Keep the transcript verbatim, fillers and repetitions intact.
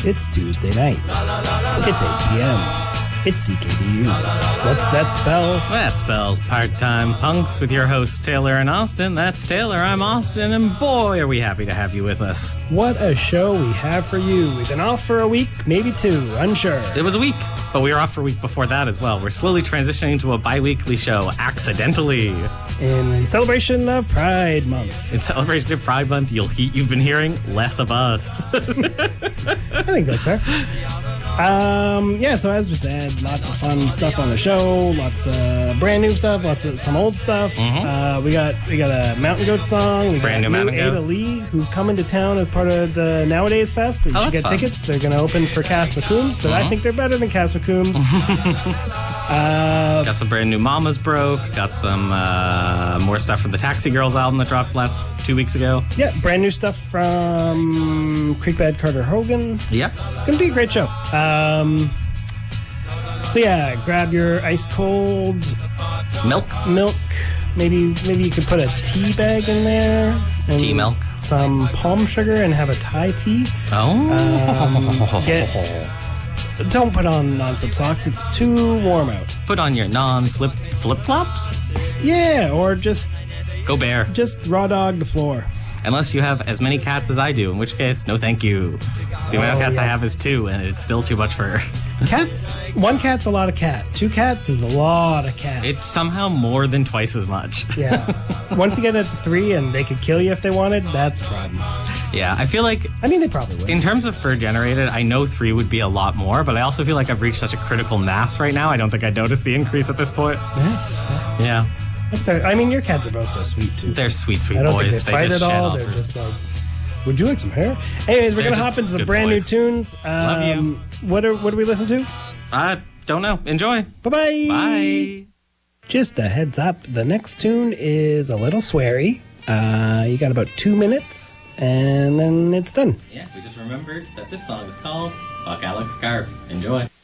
It's Tuesday night. It's eight p.m. It's C K D U. What's that spell? That spells part-time punks with your hosts Taylor and Austin. That's Taylor, I'm Austin, and boy, are we happy to have you with us. What a show we have for you. We've been off for a week, maybe two, unsure. It was a week, but we were off for a week before that as well. We're slowly transitioning to a bi-weekly show, accidentally. In celebration of Pride Month. In celebration of Pride Month, you'll he- you've been hearing less of us. I think that's fair. Um, yeah, so as we said, lots of fun stuff on the show, lots of brand new stuff, lots of some old stuff. Mm-hmm. Uh, we got we got a Mountain Goat song. We Brand got new Mountain Ada Goats. Lee, who's coming to town as part of the Nowadays Fest. And Oh, you should that's get fun. tickets. They're going to open for Cass McCombs, but I Mhm. think they're better than Cass McCombs. uh, Got some brand new Mama's Broke. Got some uh, more stuff from the Taxi Girls album that dropped last two weeks ago. yeah, brand new stuff from Creekbed Carter Hogan. Yep. It's going to be a great show. Um, so yeah, grab your ice cold Milk. milk. Maybe maybe you could put a tea bag in there. And Tea milk. Some palm sugar and have a Thai tea. Oh. Um, get- Don't put on non-slip socks. It's too warm out. Put on your non-slip flip-flops. Yeah, or just Go bear. just raw dog the floor. Unless you have as many cats as I do, in which case, no thank you. The amount of Oh, cats I yes. have is two, and it's still too much for... Cats, one cat's a lot of cat. Two cats is a lot of cat. It's somehow more than twice as much. Yeah. Once you get it to three and they could kill you if they wanted, that's a problem. Yeah, I feel like I mean, they probably would. in terms of fur generated, I know three would be a lot more, but I also feel like I've reached such a critical mass right now. I don't think I'd notice the increase at this point. Yeah, Yeah, that's fair. I mean, your cats are both so sweet, too. they're sweet, sweet I don't boys. think they fight just at shed all. all They're through. just like, would you like some hair? Anyways, we're They're gonna just hop into some good brand boys. new tunes. Um, Love you. What are what do we listen to? I don't know. Enjoy. Bye bye. Bye. Just a heads up, the next tune is a little sweary. Uh, you got about two minutes, and then it's done. Yeah, we just remembered that this song is called Fuck Alex Scarf. Enjoy.